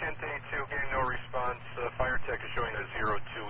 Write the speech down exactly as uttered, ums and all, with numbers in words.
Kent eighty-two, getting no response. Uh, fire tech is showing a zero two